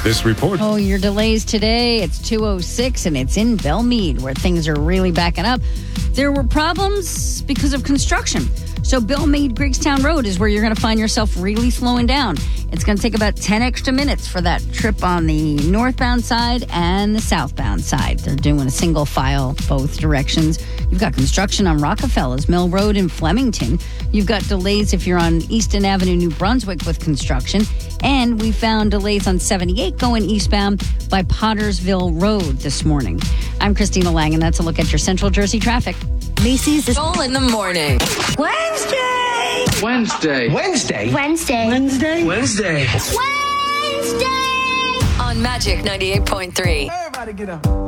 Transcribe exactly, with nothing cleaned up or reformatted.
this report. Oh, your delays today. It's two oh six and it's in Belmead where things are really backing up. There were problems because of construction. So Belmead Griggstown Road is where you're going to find yourself really slowing down. It's going to take about ten extra minutes for that trip on the northbound side and the southbound side. They're doing a single file both directions. You've got construction on Rockefeller's Mill Road in Flemington. You've got delays if you're on Easton Avenue, New Brunswick with construction. And we found delays on seventy-eight going eastbound by Pottersville Road this morning. I'm Christina Lang, and that's a look at your Central Jersey traffic. Macy's is all in the morning. Wednesday. Wednesday. Wednesday. Wednesday. Wednesday. Wednesday. Wednesday. On Magic ninety-eight point three. Everybody get up.